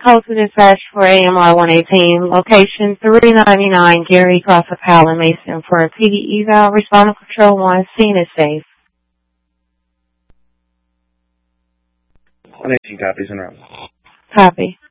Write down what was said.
Code to dispatch for AMR 118, location 399 Gary Cross of Howland Mason for a PD eval. Responding Patrol 1, scene is safe. 118 copies in route. Copy.